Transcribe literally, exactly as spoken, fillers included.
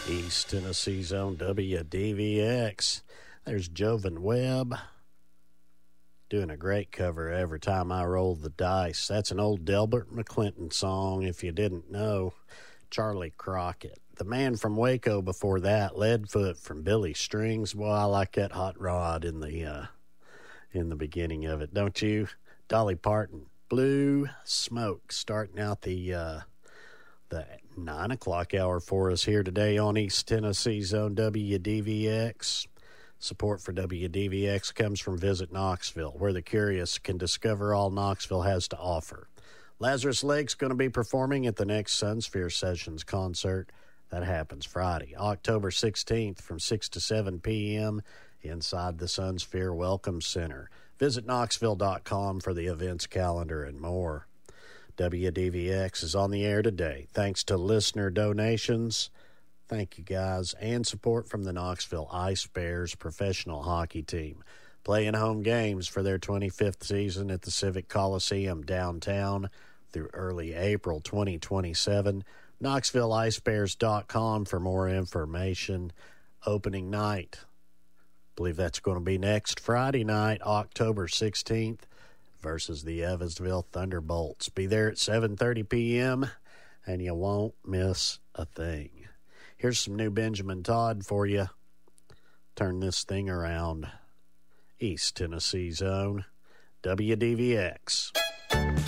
East Tennessee Zone W D V X. There's Jovan Webb doing a great cover Every Time I Roll the Dice. That's an old Delbert McClinton song, if you didn't know. Charlie Crockett. The Man from Waco before that, Leadfoot from Billy Strings. Boy, I like that hot rod in the uh, in the beginning of it, don't you? Dolly Parton, Blue Smoke, starting out the uh, the nine o'clock hour for us here today on East Tennessee Zone W D V X. Support for W D V X comes from Visit Knoxville, where the curious can discover all Knoxville has to offer. Lazarus Lake's going to be performing at the next Sunsphere Sessions concert. That happens Friday, October sixteenth from six to seven p.m. inside the Sunsphere Welcome Center. Visit Knoxville dot com for the events calendar and more. W D V X is on the air today thanks to listener donations. Thank you, guys, and support from the Knoxville Ice Bears professional hockey team, playing home games for their twenty-fifth season at the Civic Coliseum downtown through early April twenty twenty-seven. Knoxville Ice Bears dot com for more information. Opening night, I believe that's going to be next Friday night, October sixteenth, versus the Evansville Thunderbolts. Be there at seven thirty p.m., and you won't miss a thing. Here's some new Benjamin Todd for you. Turn this thing around. East Tennessee Zone, W D V X.